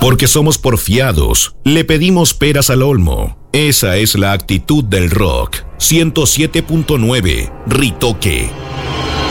Porque somos porfiados, le pedimos peras al olmo. Esa es la actitud del rock. 107.9, Ritoque.